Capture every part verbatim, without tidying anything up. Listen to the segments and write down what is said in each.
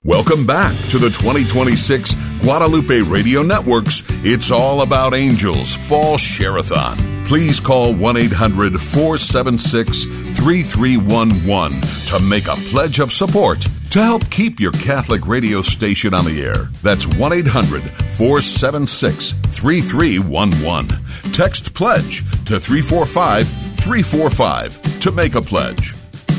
Welcome back to the twenty twenty-six Guadalupe Radio Network's It's All About Angels Fall Share-a-thon. Please call one eight hundred four seven six three three one one to make a pledge of support to help keep your Catholic radio station on the air. That's one eight hundred four seven six three three one one. Text PLEDGE to three four five three four five to make a pledge.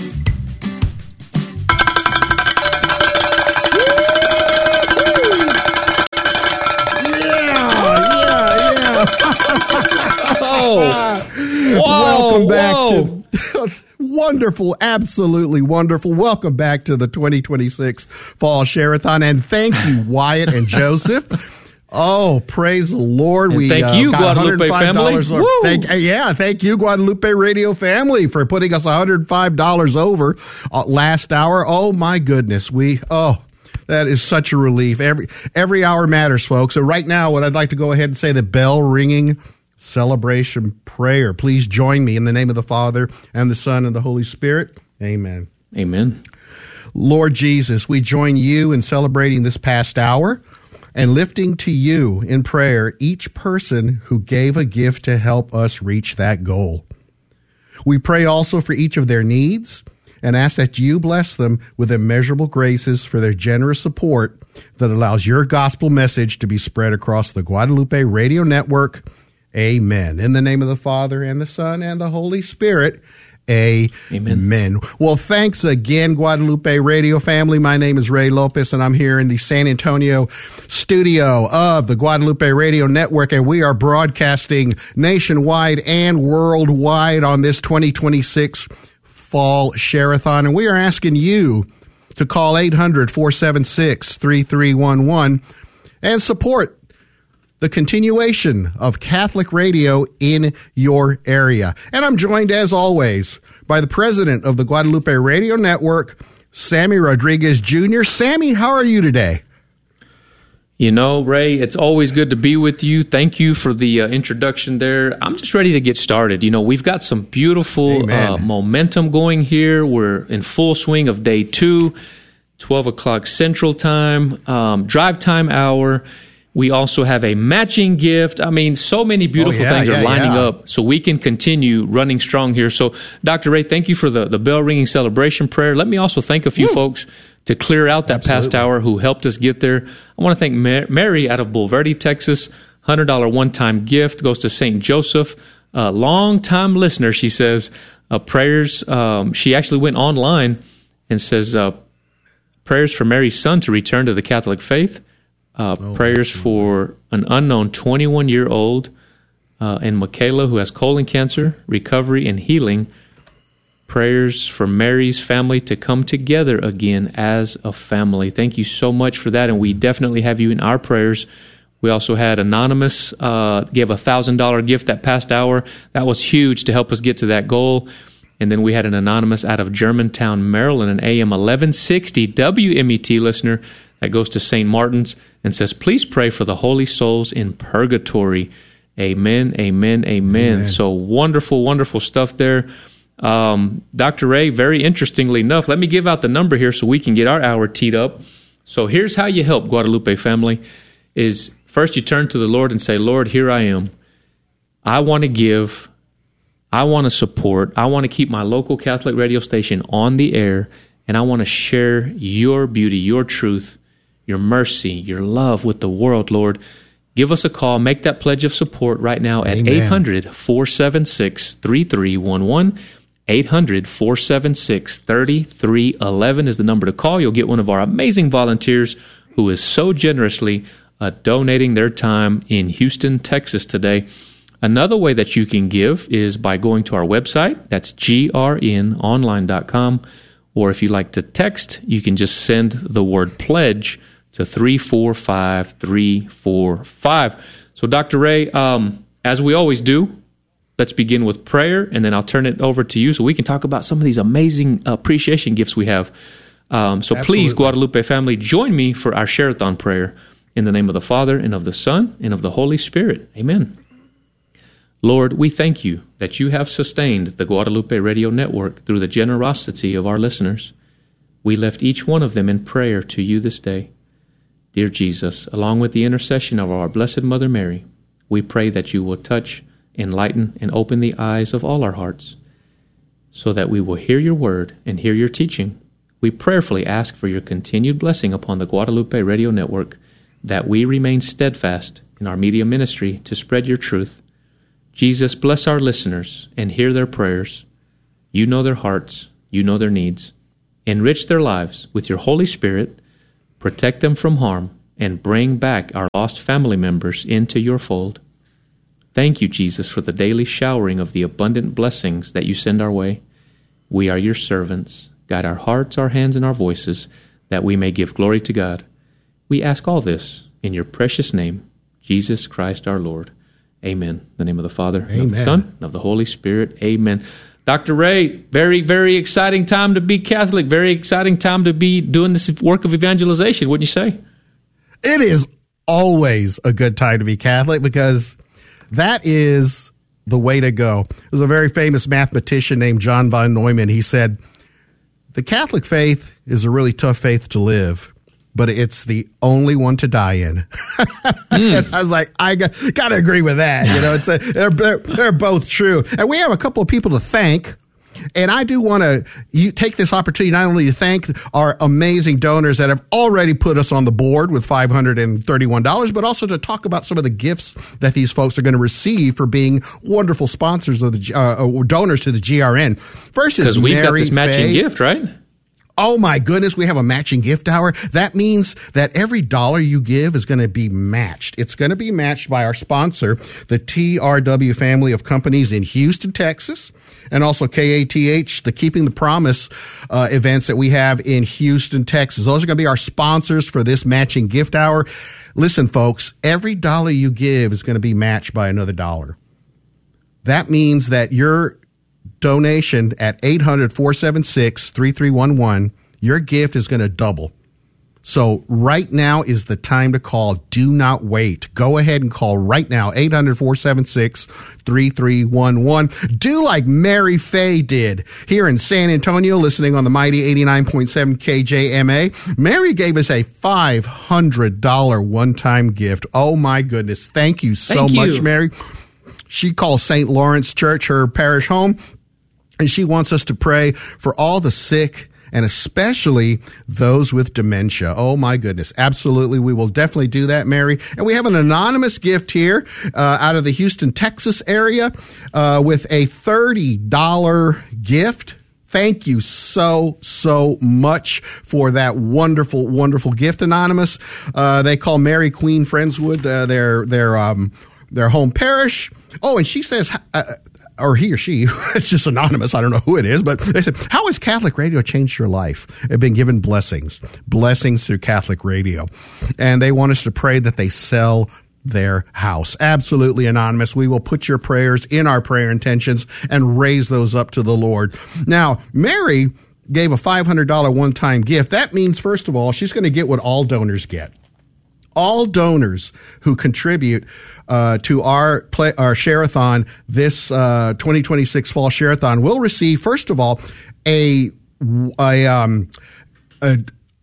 Oh, whoa, welcome back whoa. to wonderful, absolutely wonderful. Welcome back to the twenty twenty-six Fall Share-a-thon, and thank you, Wyatt and Joseph. Oh, praise the Lord! And we thank uh, you, got Guadalupe family. Over. Thank, yeah, thank you, Guadalupe Radio family, for putting us one hundred five dollars over uh, last hour. Oh my goodness, we oh. That is such a relief. Every every hour matters, folks. So right now, what I'd like to go ahead and say, the bell ringing celebration prayer. Please join me in the name of the Father and the Son and the Holy Spirit. Amen. Amen. Lord Jesus, we join you in celebrating this past hour and lifting to you in prayer each person who gave a gift to help us reach that goal. We pray also for each of their needs and ask that you bless them with immeasurable graces for their generous support that allows your gospel message to be spread across the Guadalupe Radio Network. Amen. In the name of the Father, and the Son, and the Holy Spirit. Amen. Amen. Well, thanks again, Guadalupe Radio family. My name is Ray Lopez, and I'm here in the San Antonio studio of the Guadalupe Radio Network, and we are broadcasting nationwide and worldwide on this twenty twenty-six Fall Share-a-thon, and we are asking you to call eight hundred four seven six three three one one and support the continuation of Catholic radio in your area. And I'm joined, as always, by the president of the Guadalupe Radio Network, Sammy Rodriguez Junior Sammy, how are you today? You know, Ray, it's always good to be with you. Thank you for the uh, introduction there. I'm just ready to get started. You know, we've got some beautiful uh, momentum going here. We're in full swing of day two, twelve o'clock Central Time, um, drive time hour. We also have a matching gift. I mean, so many beautiful oh, yeah, things are yeah, lining yeah. up so we can continue running strong here. So, Doctor Ray, thank you for the, the bell-ringing celebration prayer. Let me also thank a few Woo. folks to clear out that Absolutely. past hour who helped us get there. I want to thank Mary out of Bulverde, Texas. one hundred dollars one-time gift goes to Saint Joseph. A long-time listener, she says. Uh, prayers, um, she actually went online and says, uh, prayers for Mary's son to return to the Catholic faith. Uh, oh, prayers for an unknown twenty-one-year-old uh, and Michaela, who has colon cancer, recovery and healing. Prayers for Mary's family to come together again as a family. Thank you so much for that, and we definitely have you in our prayers. We also had Anonymous uh, gave a one thousand dollars gift that past hour. That was huge to help us get to that goal. And then we had an Anonymous out of Germantown, Maryland, an A M eleven sixty W M E T listener that goes to Saint Martin's and says, please pray for the holy souls in purgatory. Amen, amen, amen. amen. So wonderful, wonderful stuff there. Um, Doctor Ray, very interestingly enough, let me give out the number here so we can get our hour teed up. So here's how you help, Guadalupe family, is first you turn to the Lord and say, Lord, here I am. I want to give. I want to support. I want to keep my local Catholic radio station on the air, and I want to share your beauty, your truth, your mercy, your love with the world, Lord. Give us a call. Make that pledge of support right now at eight hundred four seven six three three one one. eight hundred four seven six three three one one is the number to call. You'll get one of our amazing volunteers who is so generously uh, donating their time in Houston, Texas today. Another way that you can give is by going to our website. That's G R N online dot com. Or if you like to text, you can just send the word pledge to three four five three four five. So, Doctor Ray, um, as we always do, let's begin with prayer, and then I'll turn it over to you so we can talk about some of these amazing appreciation gifts we have. Um, so Absolutely. Please, Guadalupe family, join me for our Share-a-thon prayer in the name of the Father, and of the Son, and of the Holy Spirit. Amen. Lord, we thank you that you have sustained the Guadalupe Radio Network through the generosity of our listeners. We lift each one of them in prayer to you this day. Dear Jesus, along with the intercession of our Blessed Mother Mary, we pray that you will touch, enlighten, and open the eyes of all our hearts, so that we will hear your word and hear your teaching. We prayerfully ask for your continued blessing upon the Guadalupe Radio Network, that we remain steadfast in our media ministry to spread your truth. Jesus, bless our listeners and hear their prayers. You know their hearts. You know their needs. Enrich their lives with your Holy Spirit. Protect them from harm and bring back our lost family members into your fold. Thank you, Jesus, for the daily showering of the abundant blessings that you send our way. We are your servants. Guide our hearts, our hands, and our voices, that we may give glory to God. We ask all this in your precious name, Jesus Christ our Lord. Amen. In the name of the Father, and of the Son, and of the Holy Spirit. Amen. Doctor Ray, very, very exciting time to be Catholic. Very exciting time to be doing this work of evangelization, wouldn't you say? It is always a good time to be Catholic, because that is the way to go. There's a very famous mathematician named John von Neumann. He said, the Catholic faith is a really tough faith to live, but it's the only one to die in. mm. And I was like, I got, got to agree with that. You know, it's a, they're, they're, they're both true. And we have a couple of people to thank. And I do want to you take this opportunity not only to thank our amazing donors that have already put us on the board with five hundred thirty-one dollars, but also to talk about some of the gifts that these folks are going to receive for being wonderful sponsors of the uh, donors to the G R N. First is because we've Mary got this matching Faye. gift, right? Oh, my goodness, we have a matching gift hour. That means that every dollar you give is going to be matched. It's going to be matched by our sponsor, the T R W family of companies in Houston, Texas, and also K A T H, the Keeping the Promise uh, events that we have in Houston, Texas. Those are going to be our sponsors for this matching gift hour. Listen, folks, every dollar you give is going to be matched by another dollar. That means that your donation at eight hundred, four seven six, three three one one, your gift is going to double. So right now is the time to call. Do not wait. Go ahead and call right now, eight hundred, four seven six, three three one one. Do like Mary Faye did here in San Antonio, listening on the mighty eighty-nine point seven K J M A. Mary gave us a five hundred dollars one-time gift. Oh, my goodness. Thank you so Thank you. much, Mary. She calls Saint Lawrence Church her parish home, and she wants us to pray for all the sick and especially those with dementia. Oh, my goodness. Absolutely. We will definitely do that, Mary. And we have an anonymous gift here uh, out of the Houston, Texas area uh, with a thirty dollars gift. Thank you so, so much for that wonderful, wonderful gift, Anonymous. Uh, they call Mary Queen Friendswood uh, their, their, um, their home parish. Oh, and she says, uh, or he or she, it's just anonymous, I don't know who it is, but they said, how has Catholic radio changed your life? They've been given blessings, blessings through Catholic radio. And they want us to pray that they sell their house. Absolutely anonymous. We will put your prayers in our prayer intentions and raise those up to the Lord. Now, Mary gave a five hundred dollars one-time gift. That means, first of all, she's going to get what all donors get. All donors who contribute uh, to our play, our Share-a-thon, this uh, twenty twenty-six Fall Share-a-thon, will receive, first of all, a, a, um, a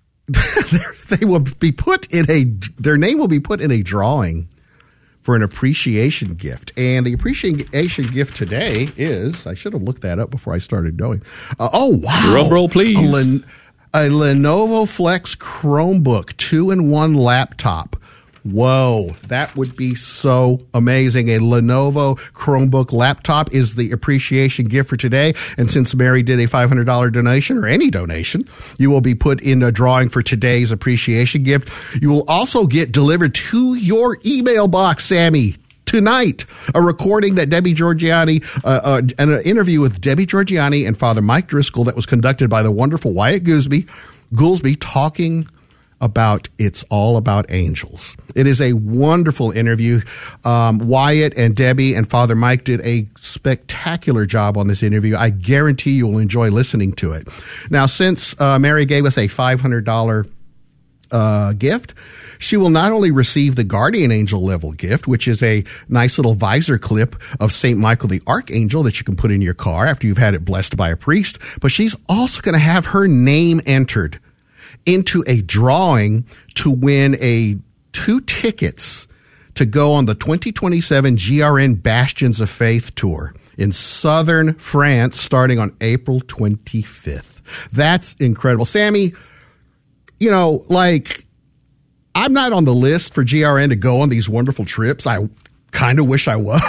they will be put in a, their name will be put in a drawing for an appreciation gift. And the appreciation gift today is, I should have looked that up before I started going. Uh, oh, wow. Drum roll, please. A Len- A Lenovo Flex Chromebook two-in-one laptop. Whoa, that would be so amazing. A Lenovo Chromebook laptop is the appreciation gift for today. And since Mary did a five hundred dollars donation, or any donation, you will be put in a drawing for today's appreciation gift. You will also get delivered to your email box, Sammy, tonight, a recording that Debbie Georgiani, uh, uh, an interview with Debbie Georgiani and Father Mike Driscoll that was conducted by the wonderful Wyatt Goolsby, Goolsby talking about It's All About Angels. It is a wonderful interview. Um, Wyatt and Debbie and Father Mike did a spectacular job on this interview. I guarantee you will enjoy listening to it. Now, since uh, Mary gave us a five hundred dollars uh, gift, she will not only receive the Guardian Angel level gift, which is a nice little visor clip of Saint Michael the Archangel that you can put in your car after you've had it blessed by a priest, but she's also going to have her name entered into a drawing to win a two tickets to go on the twenty twenty-seven G R N Bastions of Faith tour in southern France starting on April twenty-fifth. That's incredible. Sammy, you know, like, I'm not on the list for G R N to go on these wonderful trips. I kind of wish I was.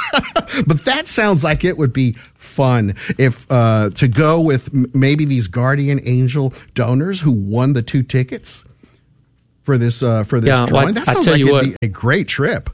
But that sounds like it would be fun if uh, to go with m- maybe these Guardian Angel donors who won the two tickets for this uh, for this yeah, drawing. well, that I sounds tell like you it'd what, be a great trip.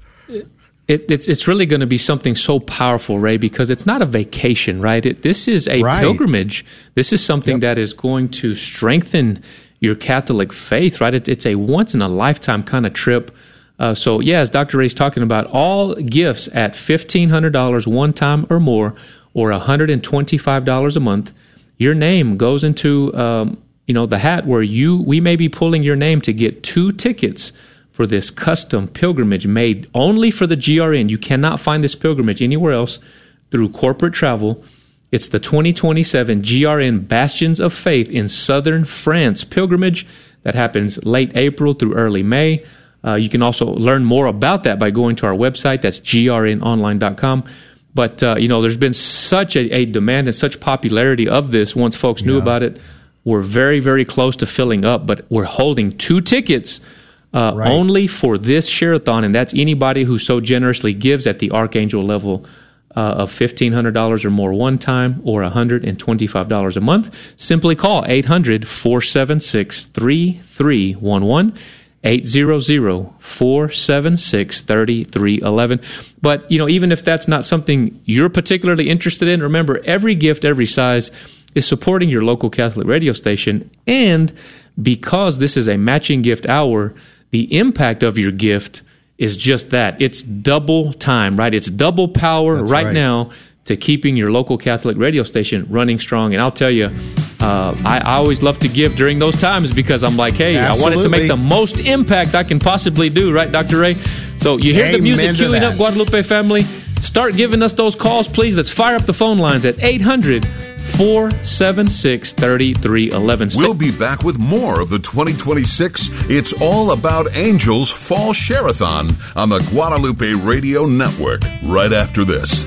It, it's it's really going to be something so powerful, Ray, because it's not a vacation, right? It, this is a right. pilgrimage. This is something yep. that is going to strengthen your Catholic faith, right? It, it's a once-in-a-lifetime kind of trip. Uh, so, yeah, as Doctor Ray's talking about, all gifts at fifteen hundred dollars one time or more, or one hundred twenty-five dollars a month, your name goes into um, you know the hat where you we may be pulling your name to get two tickets for this custom pilgrimage made only for the G R N. You cannot find this pilgrimage anywhere else through corporate travel. It's the twenty twenty-seven G R N Bastions of Faith in southern France pilgrimage that happens late April through early May. Uh, you can also learn more about that by going to our website. That's G R N online dot com. But, uh, you know, there's been such a, a demand and such popularity of this once folks knew yeah. about it. We're very, very close to filling up, but we're holding two tickets uh, right. only for this share-a-thon, and that's anybody who so generously gives at the Archangel level uh, of fifteen hundred dollars or more one time or one hundred twenty-five dollars a month. Simply call eight hundred, four seven six, three three one one. eight hundred, four seven six, three three one one. But, you know, even if that's not something you're particularly interested in, remember, every gift, every size is supporting your local Catholic radio station. And because this is a matching gift hour, the impact of your gift is just that. It's double time, right? It's double power right, right now to keeping your local Catholic radio station running strong. And I'll tell you, uh, I, I always love to give during those times because I'm like, hey, Absolutely. I want it to make the most impact I can possibly do, right, Doctor Ray? So you hear Amen the music queuing up, Guadalupe family. Start giving us those calls, please. Let's fire up the phone lines at eight hundred, four seven six, three three one one. We'll be back with more of the twenty twenty-six It's All About Angels Fall Share-a-thon on the Guadalupe Radio Network right after this.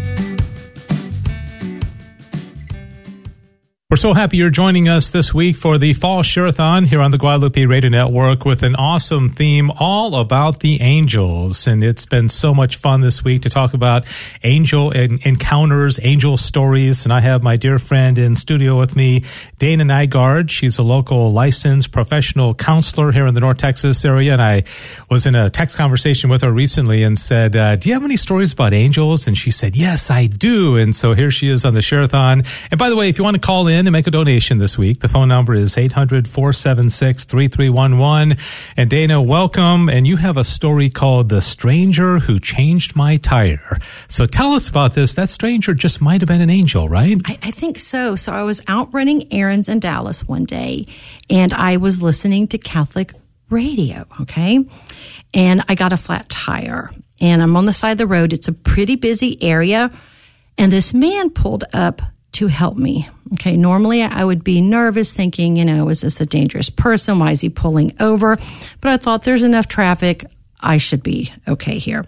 We're so happy you're joining us this week for the Fall Share-a-thon here on the Guadalupe Radio Network with an awesome theme all about the angels. And it's been so much fun this week to talk about angel encounters, angel stories. And I have my dear friend in studio with me, Dana Nygaard. She's a local licensed professional counselor here in the North Texas area. And I was in a text conversation with her recently and said, uh, do you have any stories about angels? And she said, yes, I do. And so here she is on the Share-a-thon. And by the way, if you want to call in and make a donation this week, the phone number is eight hundred, four seven six, three three one one. And Dana, welcome. And you have a story called The Stranger Who Changed My Tire. So tell us about this. That stranger just might have been an angel, right? I, I think so. So I was out running errands in Dallas one day, and I was listening to Catholic radio, okay? And I got a flat tire, and I'm on the side of the road. It's a pretty busy area, and this man pulled up to help me. Okay, normally I would be nervous thinking, you know, is this a dangerous person? Why is he pulling over? But I thought there's enough traffic. I should be okay here.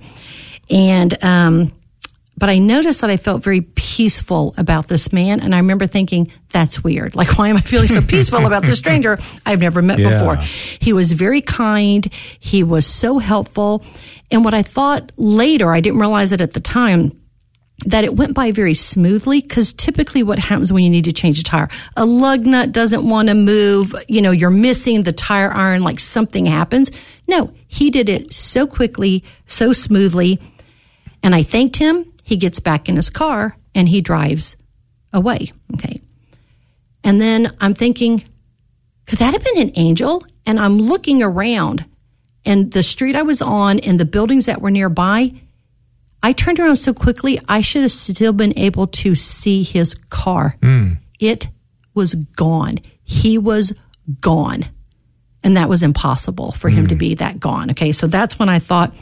And, um, but I noticed that I felt very peaceful about this man. And I remember thinking, that's weird. Like, why am I feeling so peaceful about this stranger I've never met yeah. before? He was very kind. He was so helpful. And what I thought later, I didn't realize it at the time, that it went by very smoothly, because typically what happens when you need to change a tire, a lug nut doesn't want to move, you know, you're missing the tire iron, like something happens. No, he did it so quickly, so smoothly. And I thanked him. He gets back in his car and he drives away. Okay. And then I'm thinking, could that have been an angel? And I'm looking around, and the street I was on and the buildings that were nearby, I turned around so quickly, I should have still been able to see his car. Mm. It was gone. He was gone. And that was impossible for him mm. to be that gone. Okay, so that's when I thought,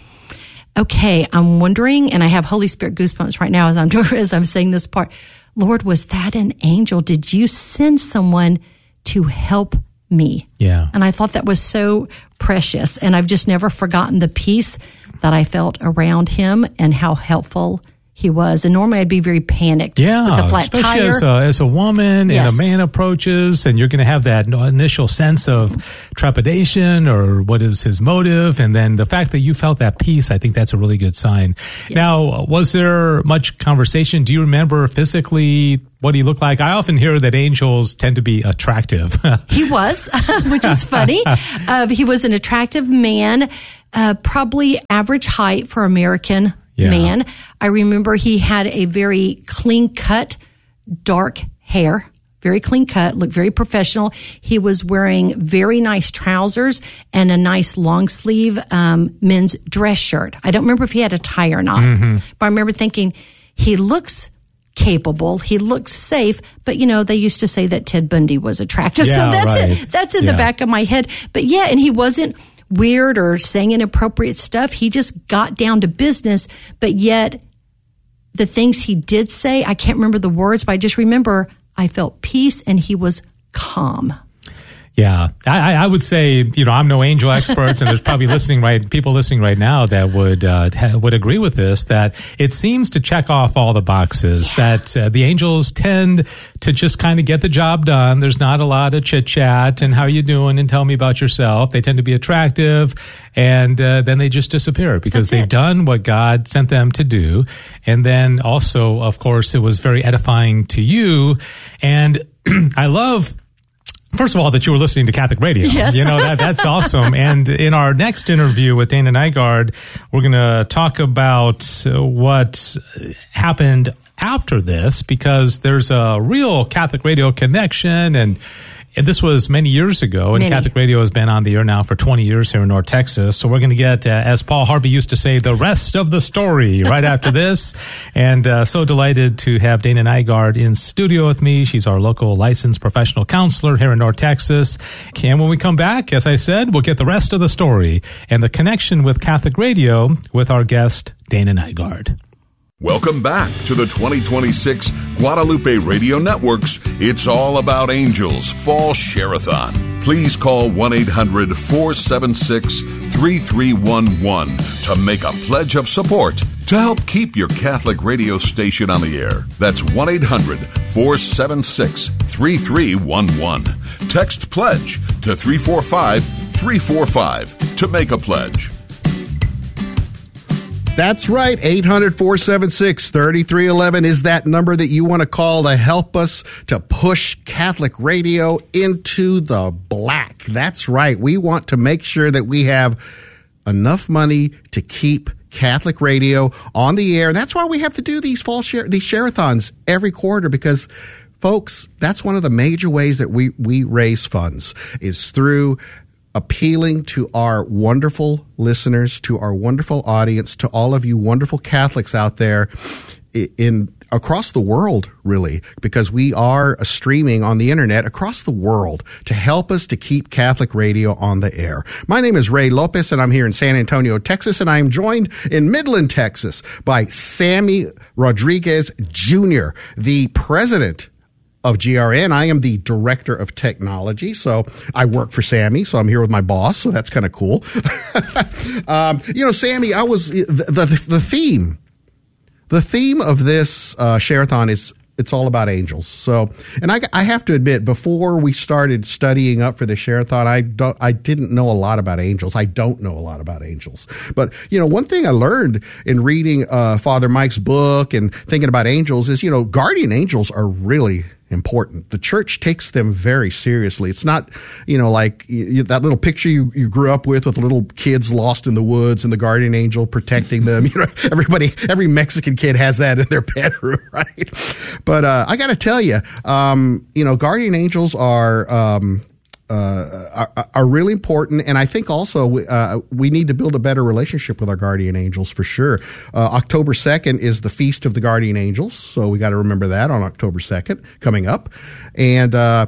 okay, I'm wondering, and I have Holy Spirit goosebumps right now as I'm as I'm saying this part. Lord, was that an angel? Did you send someone to help me? Yeah. And I thought that was so precious. And I've just never forgotten the peace that I felt around him and how helpful he was. And normally I'd be very panicked yeah, with a flat especially tire. As a, as a woman yes. and a man approaches, and you're going to have that initial sense of trepidation or what is his motive. And then the fact that you felt that peace, I think that's a really good sign. Yes. Now, was there much conversation? Do you remember physically what he looked like? I often hear that angels tend to be attractive. He was, which is funny. Uh, he was an attractive man, uh, probably average height for American Yeah. man. I remember he had a very clean cut, dark hair, very clean cut, looked very professional. He was wearing very nice trousers and a nice long sleeve um, men's dress shirt. I don't remember if he had a tie or not, mm-hmm. but I remember thinking he looks capable, he looks safe, but you know, they used to say that Ted Bundy was attractive. Yeah, so that's right. it. That's in yeah. the back of my head. But yeah, and he wasn't weird or saying inappropriate stuff. He just got down to business, but yet the things he did say, I can't remember the words, but I just remember I felt peace and he was calm. Yeah, I, I would say, you know, I'm no angel expert, and there's probably listening right people listening right now that would uh, ha, would agree with this. That it seems to check off all the boxes. Yeah. That uh, the angels tend to just kind of get the job done. There's not a lot of chit chat and how you doing and tell me about yourself. They tend to be attractive, and uh, then they just disappear because That's they've it. done what God sent them to do. And then also, of course, it was very edifying to you. And I love. First of all, that you were listening to Catholic radio. Yes. You know, that that's awesome. And in our next interview with Dana Nygaard, we're going to talk about what happened after this, because there's a real Catholic radio connection. And And this was many years ago, and many. Catholic Radio has been on the air now for twenty years here in North Texas. So we're going to get, uh, as Paul Harvey used to say, the rest of the story right after this. And uh, so delighted to have Dana Nygaard in studio with me. She's our local licensed professional counselor here in North Texas. And when we come back, as I said, we'll get the rest of the story and the connection with Catholic Radio with our guest, Dana Nygaard. Welcome back to the twenty twenty-six Guadalupe Radio Network's It's All About Angels Fall Share-a-thon. Please call one eight hundred four seven six three three one one to make a pledge of support to help keep your Catholic radio station on the air. That's one eight hundred four seven six three three one one. Text PLEDGE to three four five three four five to make a pledge. That's right. eight hundred four seven six three three one one is that number that you want to call to help us to push Catholic radio into the black. That's right. We want to make sure that we have enough money to keep Catholic radio on the air. That's why we have to do these fall share, these share-a-thons every quarter, because folks, that's one of the major ways that we, we raise funds is through appealing to our wonderful listeners, to our wonderful audience, to all of you wonderful Catholics out there in across the world, really, because we are streaming on the internet across the world to help us to keep Catholic radio on the air. My name is Ray Lopez, and I'm here in San Antonio, Texas, and I am joined in Midland, Texas by Sammy Rodriguez Junior, the president of G R N. I am the director of technology, so I work for Sammy, so I'm here with my boss, so that's kind of cool. um, you know, Sammy, I was, the, the, the theme, the theme of this uh, share-a-thon is, it's all about angels. So, and I, I have to admit, before we started studying up for the share-a-thon, I don't, I didn't know a lot about angels. I don't know a lot about angels. But, you know, one thing I learned in reading uh, Father Mike's book and thinking about angels is, you know, guardian angels are really important. The church takes them very seriously. It's not, you know, like you, that little picture you, you grew up with with little kids lost in the woods and the guardian angel protecting them. You know, everybody, every Mexican kid has that in their bedroom, right? But uh, I got to tell you, um, you know, guardian angels are um, uh, are, are really important, and I think also uh, we need to build a better relationship with our guardian angels for sure. Uh, October second is the Feast of the Guardian Angels, so we got to remember that on October second coming up, and uh,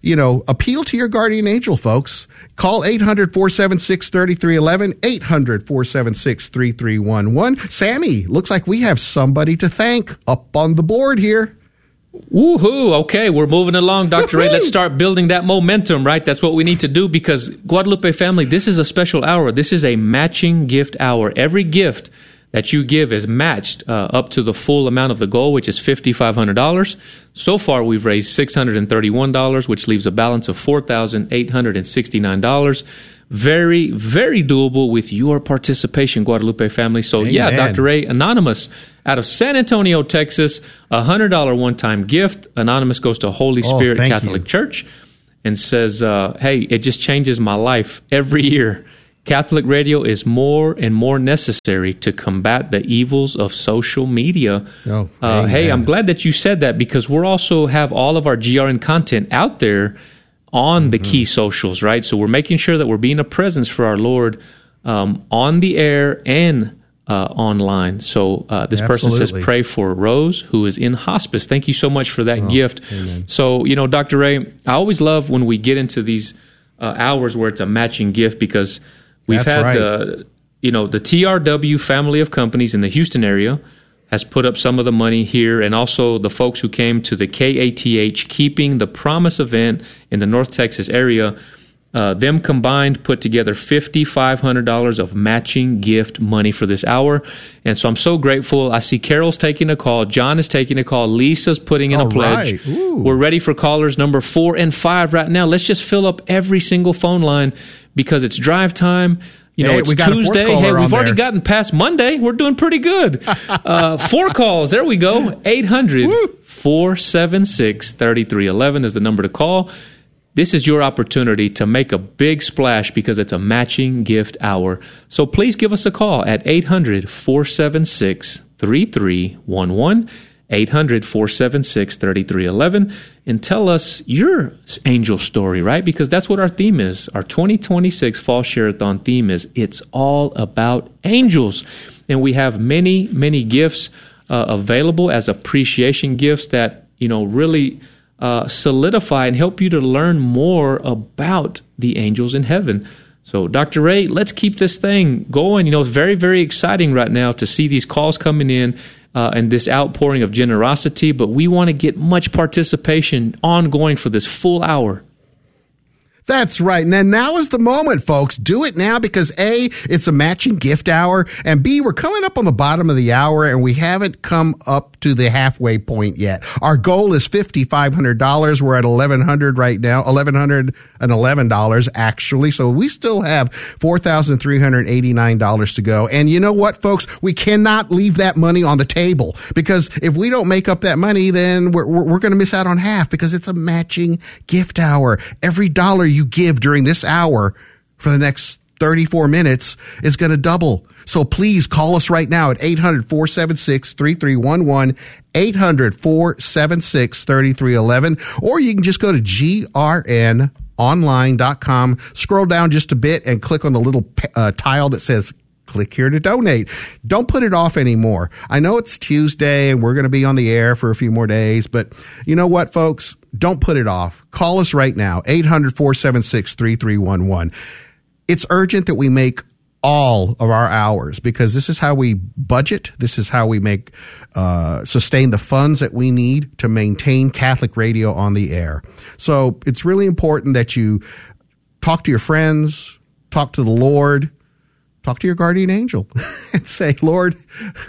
you know, appeal to your guardian angel, folks. Call eight hundred, four seven six, three three one one, eight hundred, four seven six, three three one one. Sammy, looks like we have somebody to thank up on the board here. Woohoo! Okay, we're moving along, Doctor Ray. Let's start building that momentum, right? That's what we need to do because, Guadalupe family, this is a special hour. This is a matching gift hour. Every gift that you give is matched uh, up to the full amount of the goal, which is five thousand five hundred dollars. So far, we've raised six hundred thirty-one dollars, which leaves a balance of four thousand eight hundred sixty-nine dollars. Very, very doable with your participation, Guadalupe family. So, Amen. Yeah, Doctor Ray, Anonymous out of San Antonio, Texas, a one hundred dollars one-time gift. Anonymous goes to Holy Spirit oh, Catholic you. Church and says, uh, hey, it just changes my life every year. Catholic radio is more and more necessary to combat the evils of social media. Oh, uh, hey, I'm glad that you said that because we're also have all of our G R N content out there on mm-hmm. the key socials, right? So we're making sure that we're being a presence for our Lord um, on the air and uh, online. So uh, this Absolutely. person says, pray for Rose, who is in hospice. Thank you so much for that oh, gift. Amen. So, you know, Doctor Ray, I always love when we get into these uh, hours where it's a matching gift because we've That's had, right. uh, you know, the T R W family of companies in the Houston area has put up some of the money here, and also the folks who came to the K A T H Keeping the Promise event in the North Texas area. Uh, them combined put together five thousand five hundred dollars of matching gift money for this hour. And so I'm so grateful. I see Carol's taking a call. John is taking a call. Lisa's putting in All a pledge. Right. We're ready for callers number four and five right now. Let's just fill up every single phone line because it's drive time. You know, hey, it's Tuesday. Hey, we've already there. gotten past Monday. We're doing pretty good. Uh, four calls. There we go. eight hundred, four seven six, three three one one is the number to call. This is your opportunity to make a big splash because it's a matching gift hour. So please give us a call at eight hundred, four seven six, three three one one. eight hundred, four seven six, three three one one and tell us your angel story, right? Because that's what our theme is. Our twenty twenty-six Fall Share-a-thon theme is It's All About Angels. And we have many, many gifts uh, available as appreciation gifts that, you know, really uh, solidify and help you to learn more about the angels in heaven. So, Doctor Ray, let's keep this thing going. You know, it's very, very exciting right now to see these calls coming in uh, and this outpouring of generosity, but we want to get much participation ongoing for this full hour. That's right. Now, now is the moment, folks. Do it now because A, it's a matching gift hour, and B, we're coming up on the bottom of the hour, and we haven't come up to the halfway point yet. Our goal is five thousand five hundred dollars. We're at eleven hundred dollars right now, eleven hundred eleven dollars actually, so we still have four thousand three hundred eighty-nine dollars to go. And you know what, folks? We cannot leave that money on the table because if we don't make up that money, then we're, we're, we're going to miss out on half because it's a matching gift hour. Every dollar you give during this hour for the next thirty-four minutes is going to double. So please call us right now at eight hundred, four seven six, three three one one, eight hundred, four seven six, three three one one, or you can just go to G R N online dot com, scroll down just a bit and click on the little uh, tile that says click here to donate. Don't put it off anymore. I know it's Tuesday and we're going to be on the air for a few more days, but you know what, folks? Don't put it off. Call us right now, eight hundred, four seven six, three three one one. It's urgent that we make all of our hours because this is how we budget. This is how we make, uh, sustain the funds that we need to maintain Catholic radio on the air. So it's really important that you talk to your friends, talk to the Lord, talk to your guardian angel and say, Lord,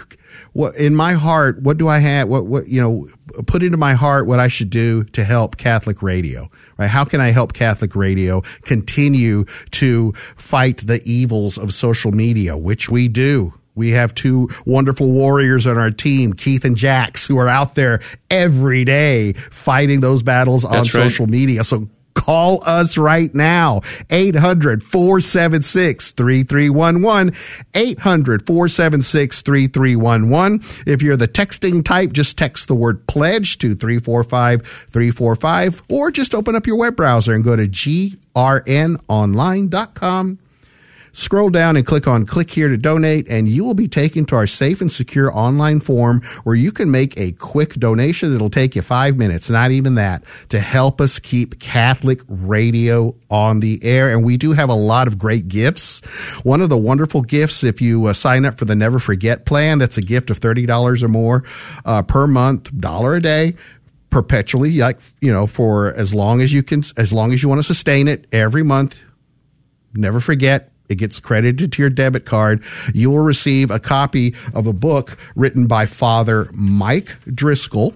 what in my heart, what do I have? What, what, you know, put into my heart what I should do to help Catholic radio, right? How can I help Catholic radio continue to fight the evils of social media, which we do? We have two wonderful warriors on our team, Keith and Jax, who are out there every day fighting those battles on That's right. social media. So call us right now, eight hundred, four seven six, three three one one, eight hundred, four seven six, three three one one. If you're the texting type, just text the word pledge to three four five, three four five, or just open up your web browser and go to G R N online dot com. Scroll down and click on Click Here to Donate, and you will be taken to our safe and secure online form where you can make a quick donation. It'll take you five minutes, not even that, to help us keep Catholic radio on the air. And we do have a lot of great gifts. One of the wonderful gifts, if you uh, sign up for the Never Forget plan, that's a gift of thirty dollars or more uh, per month, dollar a day, perpetually, like, you know, for as long as you can, as long as you want to sustain it every month. Never Forget. It gets credited to your debit card. You will receive a copy of a book written by Father Mike Driscoll.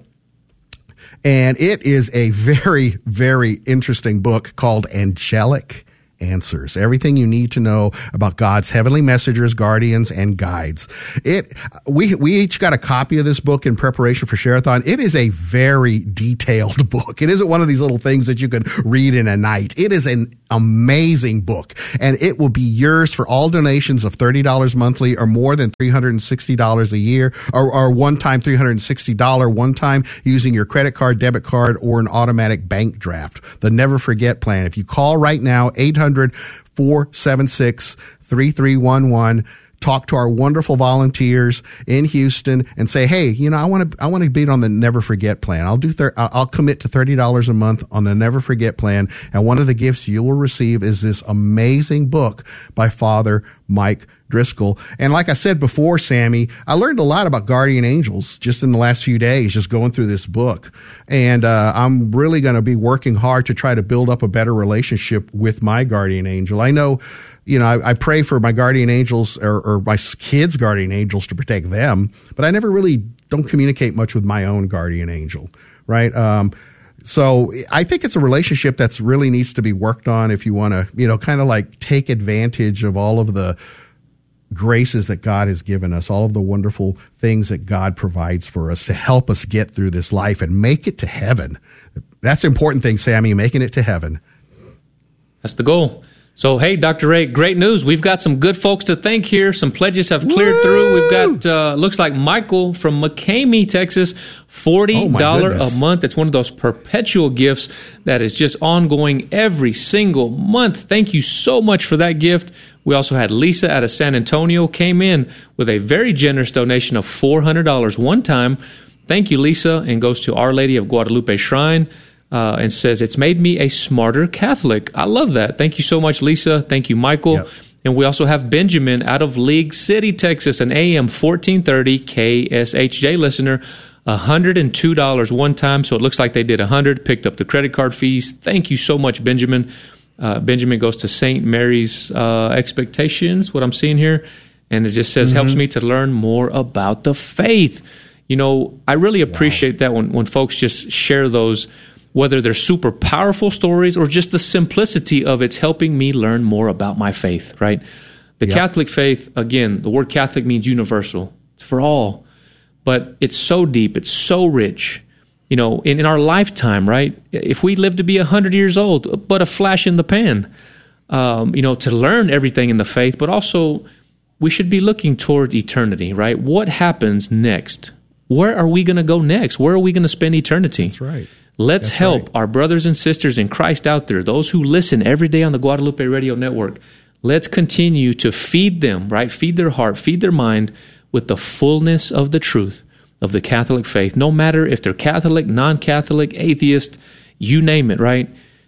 And it is a very, very interesting book called Angelic Answers. Everything you need to know about God's heavenly messengers, guardians, and guides. It we we each got a copy of this book in preparation for Share-a-thon. It is a very detailed book. It isn't one of these little things that you could read in a night. It is an amazing book, and it will be yours for all donations of thirty dollars monthly or more than three hundred sixty dollars a year, or, or one-time three hundred sixty dollars one-time using your credit card, debit card, or an automatic bank draft. The Never Forget plan. If you call right now, eight hundred, four seven six, three three one one, talk to our wonderful volunteers in Houston and say, hey, you know, I want to I want to be on the Never Forget plan. I'll do thir- I'll commit to thirty dollars a month on the Never Forget plan, and one of the gifts you will receive is this amazing book by Father Mike Driscoll. And like I said before, Sammy, I learned a lot about guardian angels just in the last few days, just going through this book. And uh, I'm really going to be working hard to try to build up a better relationship with my guardian angel. I know, you know, I, I pray for my guardian angels or, or my kids' guardian angels to protect them, but I never really don't communicate much with my own guardian angel, right? Um, So I think it's a relationship that's really needs to be worked on if you want to, you know, kind of like take advantage of all of the graces that God has given us, all of the wonderful things that God provides for us to help us get through this life and make it to heaven. That's the important thing, Sammy, making it to heaven. That's the goal. So, hey, Doctor Ray, great news. We've got some good folks to thank here. Some pledges have cleared Woo! through. We've got, uh, looks like Michael from McCamey, Texas, forty dollars oh a month. It's one of those perpetual gifts that is just ongoing every single month. Thank you so much for that gift. We also had Lisa out of San Antonio came in with a very generous donation of four hundred dollars one time. Thank you, Lisa, and goes to Our Lady of Guadalupe Shrine. Uh, and says, it's made me a smarter Catholic. I love that. Thank you so much, Lisa. Thank you, Michael. Yep. And we also have Benjamin out of League City, Texas, an A M fourteen thirty K S H J listener, one hundred two dollars one time. So it looks like they did one hundred dollars, picked up the credit card fees. Thank you so much, Benjamin. Uh, Benjamin goes to Saint Mary's uh, Expectations, what I'm seeing here. And it just says, mm-hmm. helps me to learn more about the faith. You know, I really appreciate wow. that when, when folks just share those, whether they're super powerful stories or just the simplicity of it's helping me learn more about my faith, right? The yep. Catholic faith, again, the word Catholic means universal. It's for all. But it's so deep. It's so rich. You know, in, in our lifetime, right? If we live to be one hundred years old, but a flash in the pan, um, you know, to learn everything in the faith, but also we should be looking towards eternity, right? What happens next? Where are we going to go next? Where are we going to spend eternity? That's right. Let's That's help right. our brothers and sisters in Christ out there, those who listen every day on the Guadalupe Radio Network. Let's continue to feed them, right? Feed their heart, feed their mind with the fullness of the truth of the Catholic faith. No matter if they're Catholic, non-Catholic, atheist, you name it, right?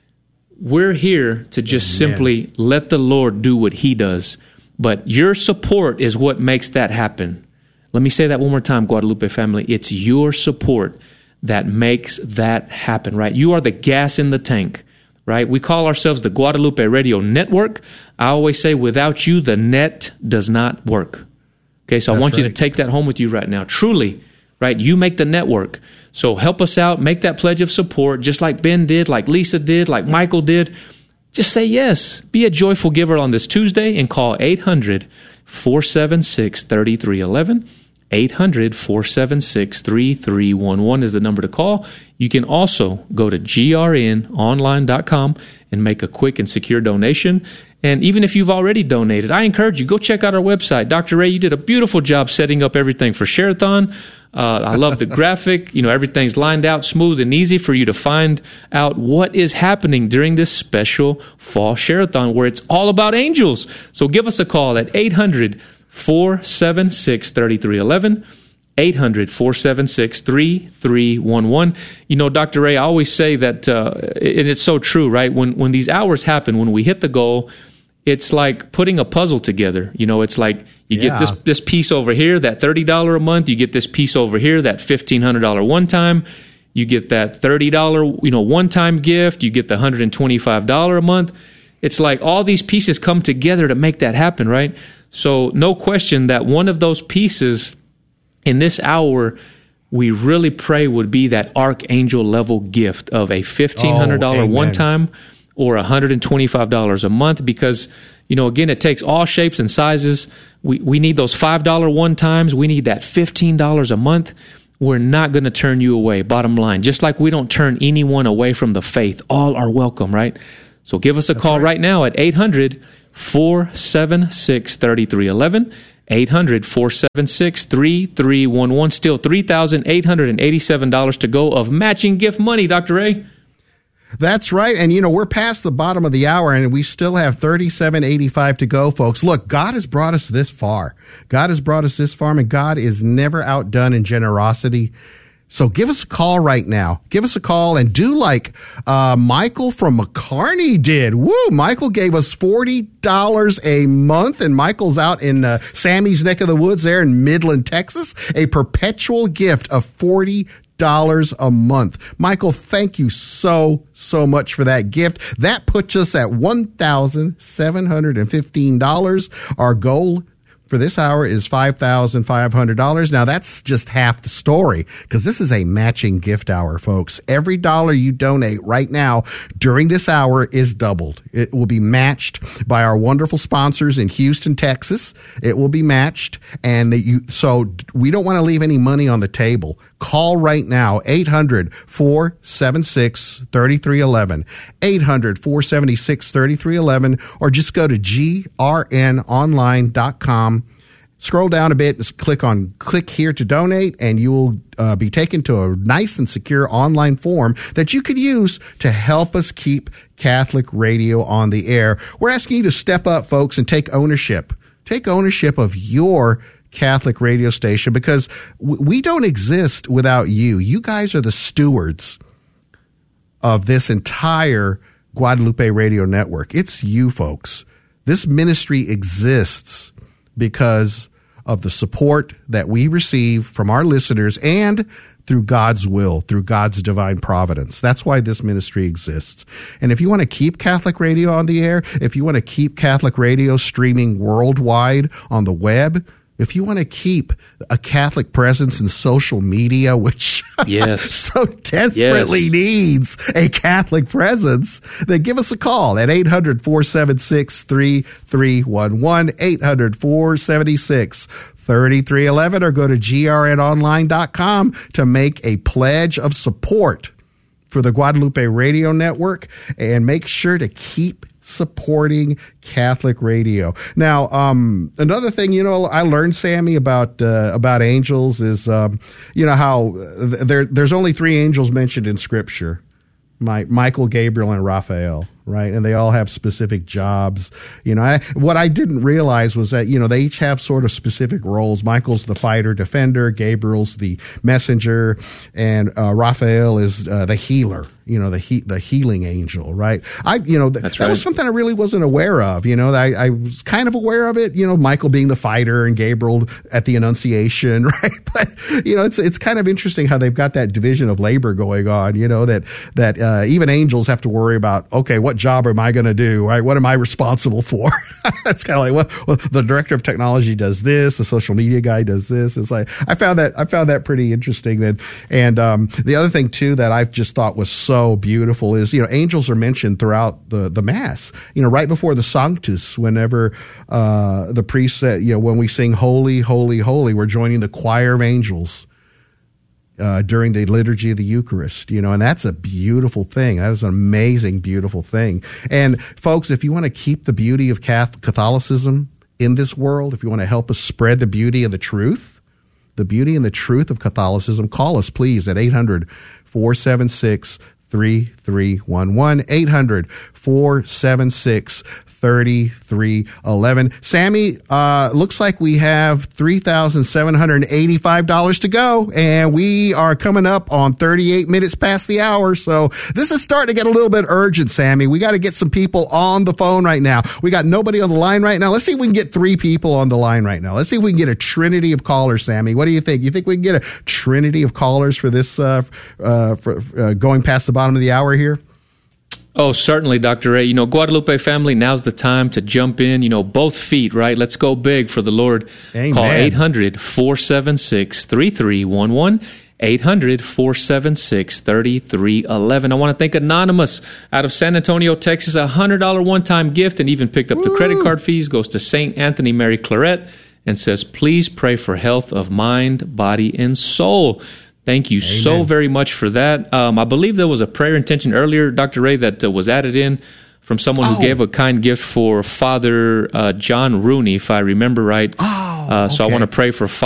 We're here to just Amen. simply let the Lord do what He does. But your support is what makes that happen. Let me say that one more time, Guadalupe family. It's your support that makes that happen, right? You are the gas in the tank, right? We call ourselves the Guadalupe Radio Network. I always say, without you, the net does not work. Okay, so That's I want right. you to take that home with you right now. Truly, right? You make the network. So help us out. Make that pledge of support, just like Ben did, like Lisa did, like Michael did. Just say yes. Be a joyful giver on this Tuesday and call eight hundred, four seven six, three three one one. eight hundred, four seven six, three three one one is the number to call. You can also go to G R N online dot com and make a quick and secure donation. And even if you've already donated, I encourage you, go check out our website. Doctor Ray, you did a beautiful job setting up everything for Share-a-thon. Uh, I love the graphic. You know, everything's lined out smooth and easy for you to find out what is happening during this special fall share-a-thon where it's all about angels. So give us a call at eight hundred, four seven six, three three one one. eight hundred, four seven six, three three one one. You know, Doctor Ray, I always say that, uh, and it's so true, right? When when these hours happen, when we hit the goal, it's like putting a puzzle together. You know, it's like you yeah. get this this piece over here, that thirty dollars a month. You get this piece over here, that fifteen hundred dollars one time. You get that thirty dollars, you know, one time gift. You get the one hundred twenty-five dollars a month. It's like all these pieces come together to make that happen, right? So no question that one of those pieces in this hour, we really pray would be that archangel level gift of a fifteen hundred dollars oh, one time or one hundred twenty-five dollars a month, because, you know, again, it takes all shapes and sizes. We we need those five dollars one times. We need that fifteen dollars a month. We're not going to turn you away, bottom line. Just like we don't turn anyone away from the faith. All are welcome, right? So give us a That's call right. right now at eight hundred, four seven six, three three one one. eight hundred, four seven six, three three one one. Still three thousand eight hundred eighty-seven dollars to go of matching gift money, Doctor Ray. That's right. And, you know, we're past the bottom of the hour, and we still have thirty-seven eighty-five to go, folks. Look, God has brought us this far. God has brought us this far, and God is never outdone in generosity. So give us a call right now. Give us a call and do like uh, Michael from McCarney did. Woo! Michael gave us forty dollars a month, and Michael's out in uh, Sammy's neck of the woods there in Midland, Texas. A perpetual gift of forty dollars a month. Michael, thank you so, so much for that gift. That puts us at one thousand seven hundred fifteen dollars. Our goal for this hour is five thousand five hundred dollars. Now, that's just half the story, because this is a matching gift hour, folks. Every dollar you donate right now during this hour is doubled. It will be matched by our wonderful sponsors in Houston, Texas. It will be matched. And you, so we don't want to leave any money on the table. Call right now, eight hundred, four seven six, three three one one, eight hundred, four seven six, three three one one, or just go to G R N online dot com. Scroll down a bit, just click on click here to donate, and you will uh, be taken to a nice and secure online form that you could use to help us keep Catholic radio on the air. We're asking you to step up, folks, and take ownership. Take ownership of your Catholic radio station, because we don't exist without you. You guys are the stewards of this entire Guadalupe Radio Network. It's you, folks. This ministry exists because of the support that we receive from our listeners and through God's will, through God's divine providence. That's why this ministry exists. And if you want to keep Catholic radio on the air, if you want to keep Catholic radio streaming worldwide on the web, if you want to keep a Catholic presence in social media, which yes. so desperately yes. needs a Catholic presence, then give us a call at eight hundred, four seven six, three three one one, eight hundred, four seven six, three three one one, or go to G R N online dot com to make a pledge of support for the Guadalupe Radio Network, and make sure to keep supporting Catholic radio. Now, um, another thing, you know, I learned, Sammy, about uh, about angels is, um, you know, how there there's only three angels mentioned in Scripture: My, Michael, Gabriel, and Raphael. Right, and they all have specific jobs. You know, I, what I didn't realize was that, you know, they each have sort of specific roles. Michael's the fighter, defender. Gabriel's the messenger, and uh, Raphael is uh, the healer. You know, the he, the healing angel. Right. I, you know, th- That's that right. was something I really wasn't aware of. You know, I, I was kind of aware of it. You know, Michael being the fighter and Gabriel at the Annunciation. Right, but you know, it's it's kind of interesting how they've got that division of labor going on. You know, that that uh, even angels have to worry about, okay, what job am I going to do? Right? What am I responsible for? It's kind of like, well, well, the director of technology does this, the social media guy does this. It's like, I found that, I found that pretty interesting. Then, and um, the other thing too that I've just thought was so beautiful is, you know, angels are mentioned throughout the, the Mass. You know, right before the Sanctus, whenever uh, the priest said, you know, when we sing Holy, Holy, Holy, we're joining the choir of angels Uh, during the liturgy of the Eucharist, you know, and that's a beautiful thing. That is an amazing, beautiful thing. And folks, if you want to keep the beauty of Catholicism in this world, if you want to help us spread the beauty of the truth, the beauty and the truth of Catholicism. Call us, please, at eight hundred, four seven six, three three one one, eight hundred, four seven six, three three one one. Sammy, uh, looks like we have three thousand seven hundred eighty-five dollars to go, and we are coming up on thirty-eight minutes past the hour, so this is starting to get a little bit urgent, Sammy. We got to get some people on the phone right now. We got nobody on the line right now. Let's see if we can get three people on the line right now. Let's see if we can get a trinity of callers, Sammy. What do you think? You think we can get a trinity of callers for this, uh, uh, for uh, going past the bottom of the hour here? Oh, certainly, Doctor Ray. You know, Guadalupe family, now's the time to jump in, you know, both feet, right? Let's go big for the Lord. Amen. Call eight hundred, four seven six, three three one one, eight hundred, four seven six, three three one one. I want to thank Anonymous out of San Antonio, Texas. A one hundred dollars one-time gift and even picked up Woo. the credit card fees. Goes to Saint Anthony Mary Claret and says, please pray for health of mind, body, and soul. Thank you Amen. so very much for that. Um, I believe there was a prayer intention earlier, Doctor Ray, that uh, was added in from someone oh. who gave a kind gift for Father uh, John Rooney, if I remember right. Oh, uh, so okay. I want to pray for Father